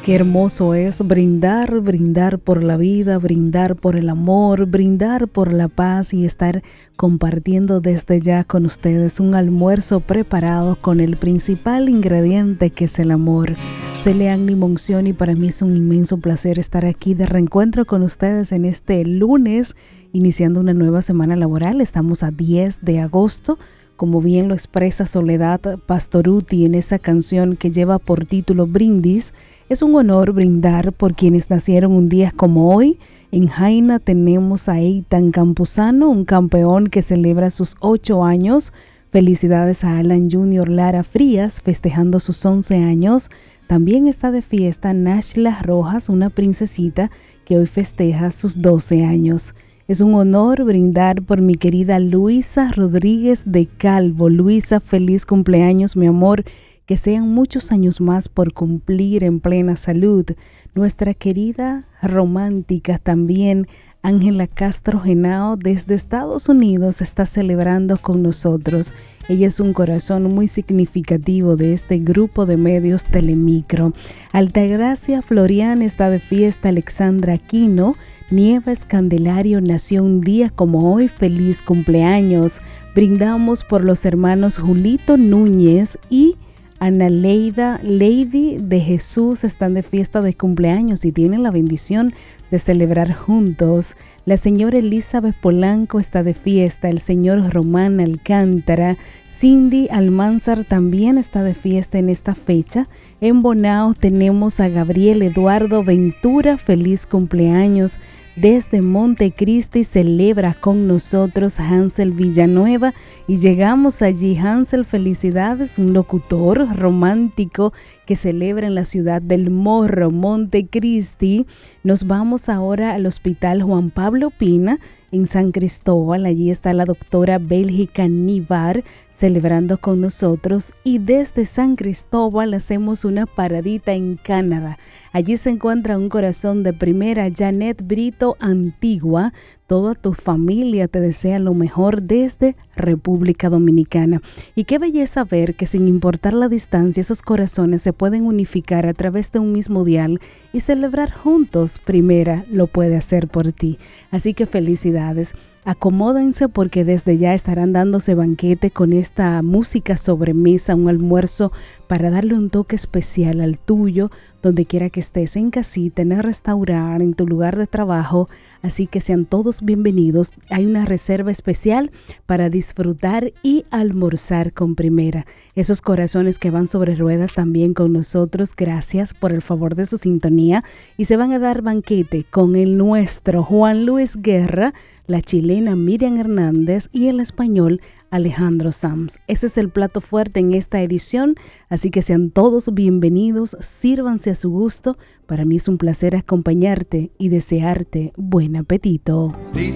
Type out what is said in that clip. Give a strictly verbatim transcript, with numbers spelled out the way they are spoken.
Qué hermoso es brindar, brindar por la vida, brindar por el amor, brindar por la paz y estar compartiendo desde ya con ustedes un almuerzo preparado con el principal ingrediente que es el amor. Soy Leanny Monción y para mí es un inmenso placer estar aquí de reencuentro con ustedes en este lunes, iniciando una nueva semana laboral. Estamos a diez de agosto. Como bien lo expresa Soledad Pastorutti en esa canción que lleva por título Brindis, es un honor brindar por quienes nacieron un día como hoy. En Jaina tenemos a Eitan Campuzano, un campeón que celebra sus ocho años. Felicidades a Alan Junior Lara Frías, festejando sus once años. También está de fiesta Nashla Rojas, una princesita que hoy festeja sus doce años. Es un honor brindar por mi querida Luisa Rodríguez de Calvo. Luisa, feliz cumpleaños, mi amor. Que sean muchos años más por cumplir en plena salud. Nuestra querida romántica también, Ángela Castro Genao, desde Estados Unidos, está celebrando con nosotros. Ella es un corazón muy significativo de este grupo de medios Telemicro. Altagracia Florian está de fiesta. Alexandra Aquino. Nieves Candelario nació un día como hoy. Feliz cumpleaños. Brindamos por los hermanos Julito Núñez y Ana Leida Lady de Jesús. Están de fiesta de cumpleaños y tienen la bendición de celebrar juntos. La señora Elizabeth Polanco está de fiesta. El señor Román Alcántara. Cindy Almanzar también está de fiesta en esta fecha. En Bonao tenemos a Gabriel Eduardo Ventura. Feliz cumpleaños. Desde Montecristi celebra con nosotros Hansel Villanueva y llegamos allí. Hansel, felicidades, un locutor romántico que celebra en la ciudad del Morro, Montecristi. Nos vamos ahora al Hospital Juan Pablo Pina en San Cristóbal. Allí está la doctora Bélgica Nivar celebrando con nosotros y desde San Cristóbal hacemos una paradita en Canadá. Allí se encuentra un corazón de primera, Janet Brito Antigua. Toda tu familia te desea lo mejor desde República Dominicana. Y qué belleza ver que sin importar la distancia, esos corazones se pueden unificar a través de un mismo dial y celebrar juntos. Primera lo puede hacer por ti. Así que felicidades. Acomódense porque desde ya estarán dándose banquete con esta música sobremesa, un almuerzo para darle un toque especial al tuyo, donde quiera que estés, en casita, en el restaurante, en tu lugar de trabajo. Así que sean todos bienvenidos. Hay una reserva especial para disfrutar y almorzar con Primera. Esos corazones que van sobre ruedas también con nosotros, gracias por el favor de su sintonía. Y se van a dar banquete con el nuestro Juan Luis Guerra, la chilena Miriam Hernández y el español Alejandro Sanz. Ese es el plato fuerte en esta edición, así que sean todos bienvenidos, sírvanse a su gusto. Para mí es un placer acompañarte y desearte buen apetito.